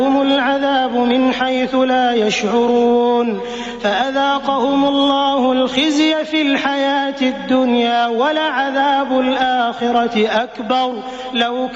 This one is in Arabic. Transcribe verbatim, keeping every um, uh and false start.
هم العذاب من حيث لا يشعرون فأذاقهم الله الخزي في الحياة الدنيا ولعذاب الآخرة أكبر لو